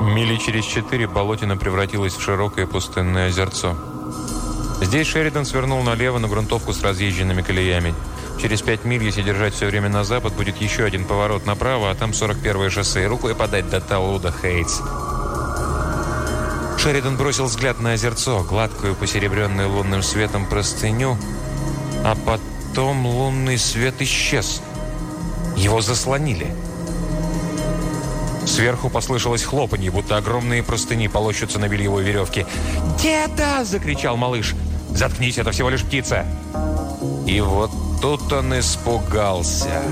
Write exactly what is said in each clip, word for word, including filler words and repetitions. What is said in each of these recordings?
Мили через четыре болотина превратилась в широкое пустынное озерцо. Здесь Шеридан свернул налево на грунтовку с разъезженными колеями. Через пять миль, если держать все время на запад, будет еще один поворот направо, а там сорок первое шоссе, и рукой подать до Талуда Хейтс. Шеридан бросил взгляд на озерцо, гладкую, посеребренную лунным светом простыню, а потом лунный свет исчез. Его заслонили. Сверху послышалось хлопанье, будто огромные простыни полощутся на бельевой веревке. «Деда!» – закричал малыш. «Заткнись, это всего лишь птица!» И вот тут он испугался.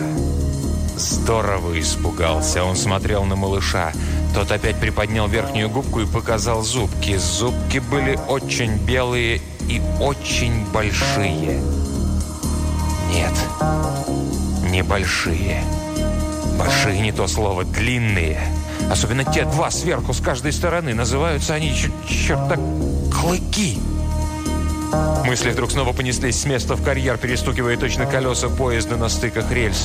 Здорово испугался. Он смотрел на малыша. Тот опять приподнял верхнюю губку и показал зубки. Зубки были очень белые и очень большие. Нет, не большие. Большие не то слово, длинные. Особенно те два сверху с каждой стороны. Называются они, черт так, клыки. Мысли вдруг снова понеслись с места в карьер, перестукивая точно колеса поезда на стыках рельс.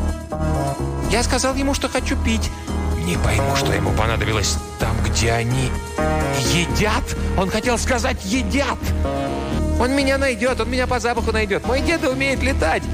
Я сказал ему, что хочу пить. Не пойму, что ему понадобилось там, где они едят. Он хотел сказать «едят». Он меня найдет, он меня по запаху найдет. Мой деда умеет летать.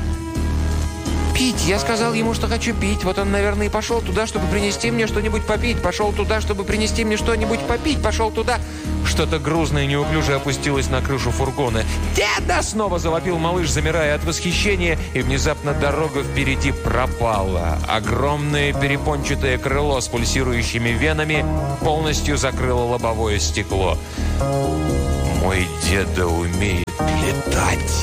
Пить. Я сказал ему, что хочу пить. Вот он, наверное, и пошел туда, чтобы принести мне что-нибудь попить. Пошел туда, чтобы принести мне что-нибудь попить. Пошел туда. Что-то грузное и неуклюже опустилось на крышу фургона. «Деда!» — снова завопил малыш, замирая от восхищения, и внезапно дорога впереди пропала. Огромное перепончатое крыло с пульсирующими венами полностью закрыло лобовое стекло. «Мой деда умеет летать!»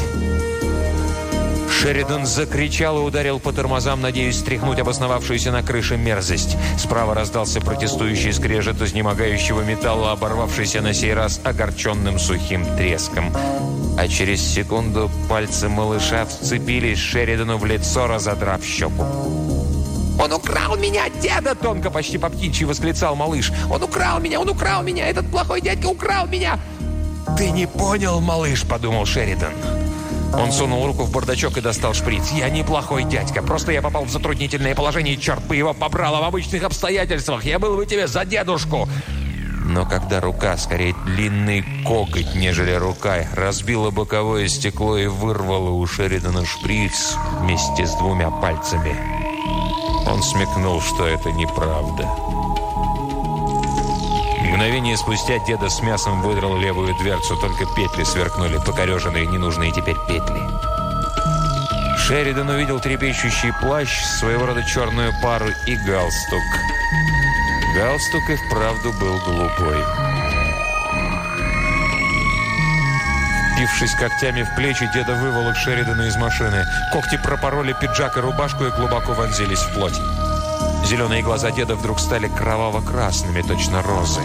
Шеридан закричал и ударил по тормозам, надеясь стряхнуть обосновавшуюся на крыше мерзость. Справа раздался протестующий скрежет изнемогающего металла, оборвавшийся на сей раз огорченным сухим треском. А через секунду пальцы малыша вцепились Шеридану в лицо, разодрав щеку. «Он украл меня, деда!» — тонко, почти по-птичьи восклицал малыш. «Он украл меня! Он украл меня! Этот плохой дядька украл меня!» «Ты не понял, малыш!» — подумал Шеридан. Он сунул руку в бардачок и достал шприц. «Я неплохой дядька. Просто я попал в затруднительное положение, и черт бы его побрал, а в обычных обстоятельствах я был бы тебе за дедушку!» Но когда рука, скорее длинный коготь, нежели рука, разбила боковое стекло и вырвала у Шеридана шприц вместе с двумя пальцами, он смекнул, что это неправда. Мгновение спустя деда с мясом выдрал левую дверцу, только петли сверкнули, покореженные, ненужные теперь петли. Шеридан увидел трепещущий плащ, своего рода черную пару и галстук. Галстук и вправду был голубой. Впившись когтями в плечи, деда выволок Шеридана из машины. Когти пропороли пиджак и рубашку и глубоко вонзились в плоть. Зеленые глаза деда вдруг стали кроваво-красными, точно розы.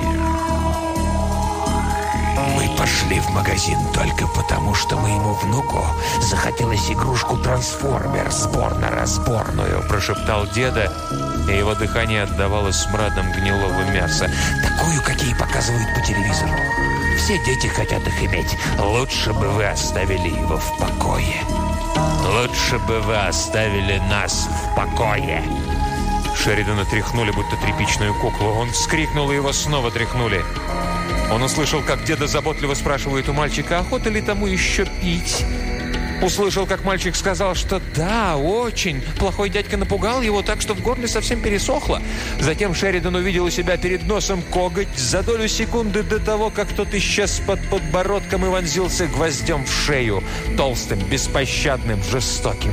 «Мы пошли в магазин только потому, что моему внуку захотелось игрушку-трансформер сборно-разборную», прошептал деда, и его дыхание отдавалось смрадом гнилого мяса. «Такую, какие показывают по телевизору. Все дети хотят их иметь. Лучше бы вы оставили его в покое. Лучше бы вы оставили нас в покое». Шеридана тряхнули, будто тряпичную куклу. Он вскрикнул, и его снова тряхнули. Он услышал, как деда заботливо спрашивает у мальчика, охота ли тому еще пить. Услышал, как мальчик сказал, что да, очень. Плохой дядька напугал его так, что в горле совсем пересохло. Затем Шеридан увидел у себя перед носом коготь за долю секунды до того, как тот исчез под подбородком и вонзился гвоздем в шею. Толстым, беспощадным, жестоким.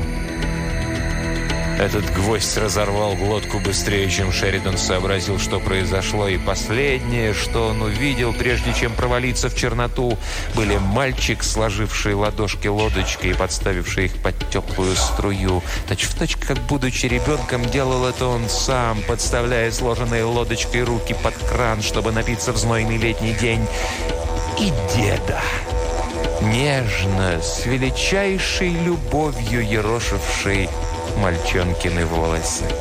Этот гвоздь разорвал глотку быстрее, чем Шеридан сообразил, что произошло. И последнее, что он увидел, прежде чем провалиться в черноту, были мальчик, сложивший ладошки лодочкой и подставивший их под теплую струю. Точь-в-точь, как будучи ребенком, делал это он сам, подставляя сложенные лодочкой руки под кран, чтобы напиться в знойный летний день. И деда, нежно, с величайшей любовью ерошивший мальчонкины волосы.